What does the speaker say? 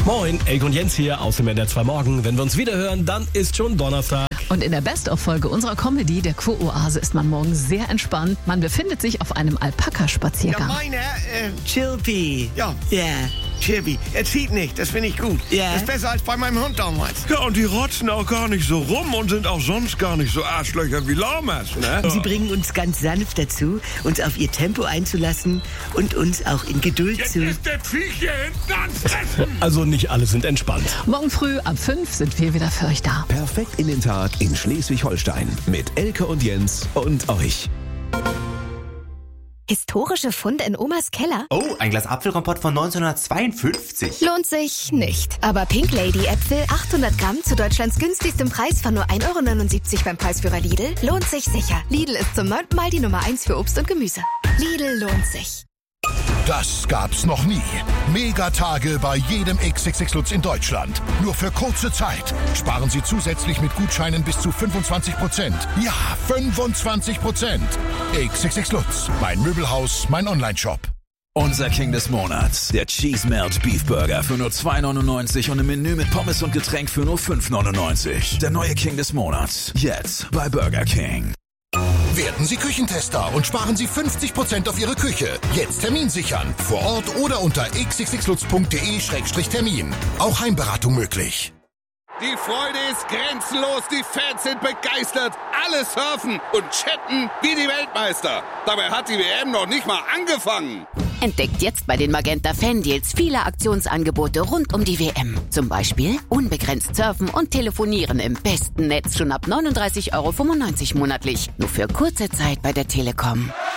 Moin, Elke und Jens hier aus dem NDR 2 Morgen. Wenn wir uns wieder hören, dann ist schon Donnerstag. Und in der Best-of-Folge unserer Comedy, der Kuroase, ist man morgen sehr entspannt. Man befindet sich auf einem Alpaka-Spaziergang. Ja, meine, Chilpi. Ja, Chilpi. Er zieht nicht, das finde ich gut. Ja. Das ist besser als bei meinem Hund damals. Ja, und die rotzen auch gar nicht so rum und sind auch sonst gar nicht so Arschlöcher wie Lamas, ne? Sie bringen uns ganz sanft dazu, uns auf ihr Tempo einzulassen und uns auch in Geduld Jetzt zu... ist der Viech hier hinten ans Fressen! Also nicht alle sind entspannt. Morgen früh ab 5 sind wir wieder für euch da. Perfekt in den Tag in Schleswig-Holstein mit Elke und Jens und euch. Historische Funde in Omas Keller? Oh, ein Glas Apfelkompott von 1952. Lohnt sich nicht. Aber Pink Lady Äpfel 800 Gramm zu Deutschlands günstigstem Preis von nur 1,79 € beim Preisführer Lidl lohnt sich sicher. Lidl ist zum 9. Mal die Nummer 1 für Obst und Gemüse. Lidl lohnt sich. Das gab's noch nie. Megatage bei jedem XXX Lutz in Deutschland. Nur für kurze Zeit. Sparen Sie zusätzlich mit Gutscheinen bis zu 25%. Ja, 25%. XXX Lutz. Mein Möbelhaus, mein Onlineshop. Unser King des Monats, der Cheese Melt Beef Burger für nur 2,99 € und im Menü mit Pommes und Getränk für nur 5,99 €. Der neue King des Monats, jetzt bei Burger King. Werden Sie Küchentester und sparen Sie 50% auf Ihre Küche. Jetzt Termin sichern. Vor Ort oder unter xxxlutz.de/termin. Auch Heimberatung möglich. Die Freude ist grenzenlos, die Fans sind begeistert, alle surfen und chatten wie die Weltmeister. Dabei hat die WM noch nicht mal angefangen. Entdeckt jetzt bei den Magenta Fan-Deals viele Aktionsangebote rund um die WM. Zum Beispiel unbegrenzt surfen und telefonieren im besten Netz schon ab 39,95 € monatlich. Nur für kurze Zeit bei der Telekom.